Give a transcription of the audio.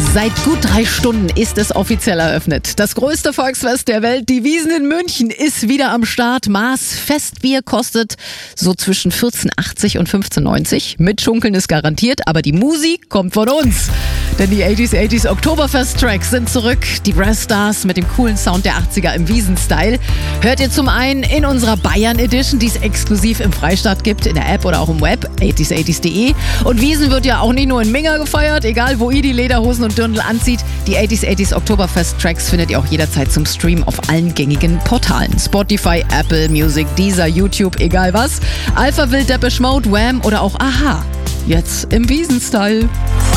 Seit gut 3 Stunden ist es offiziell eröffnet. Das größte Volksfest der Welt, die Wiesn in München, ist wieder am Start. Maß Festbier kostet so zwischen 14,80 und 15,90. Mitschunkeln ist garantiert, aber die Musik kommt von uns. Denn die 80s Oktoberfest-Tracks sind zurück. Die Brass Stars mit dem coolen Sound der 80er im Wiesn-Style. Hört ihr zum einen in unserer Bayern Edition, die es exklusiv im Freistaat gibt, in der App oder auch im Web, 80s80s.de. Und Wiesn wird ja auch nicht nur in Minga gefeiert, egal wo ihr die Lederhosen und Dirndl anzieht. Die 80s Oktoberfest-Tracks findet ihr auch jederzeit zum Stream auf allen gängigen Portalen. Spotify, Apple Music, Deezer, YouTube, egal was. Alphaville, Depeche Mode, Wham oder auch Aha. Jetzt im Wiesn-Style.